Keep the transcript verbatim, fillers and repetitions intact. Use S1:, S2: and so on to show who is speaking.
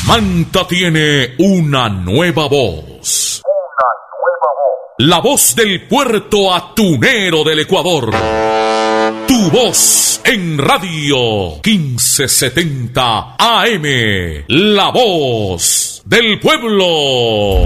S1: Manta tiene una nueva voz.
S2: Una nueva voz.
S1: La voz del puerto atunero del Ecuador. Tu voz en radio quince setenta A M. La voz del pueblo.